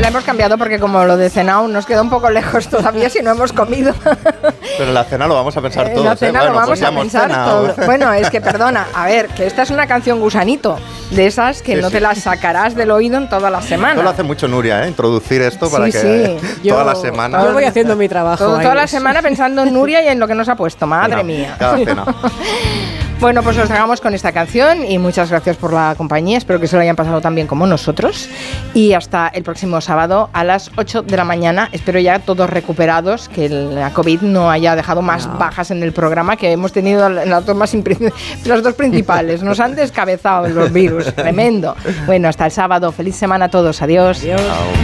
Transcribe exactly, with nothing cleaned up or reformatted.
la hemos cambiado porque como lo de cenao nos queda un poco lejos todavía si no hemos comido. Pero en la cena lo vamos a pensar todos. En la cena ¿eh? lo Bueno, vamos pues a pensar todo. Bueno, es que perdona, a ver, que esta es una canción gusanito, de esas que sí, no sí. te las sacarás del oído en toda la semana. Esto lo hace mucho Nuria, ¿eh? Introducir esto para Sí, que sí. toda Yo- la semana... Yo voy haciendo mi trabajo. Todo- ahí. toda la semana pensando en Nuria y en lo que nos ha puesto, madre Cena, mía. Cada cena. Bueno, pues os dejamos con esta canción y muchas gracias por la compañía. Espero que se lo hayan pasado tan bien como nosotros. Y hasta el próximo sábado a las ocho de la mañana. Espero ya todos recuperados, que la COVID no haya dejado más No. bajas en el programa, que hemos tenido en las dos, más impri- las dos principales. Nos han descabezado los virus. Tremendo. Bueno, hasta el sábado. Feliz semana a todos. Adiós. Adiós. Chao.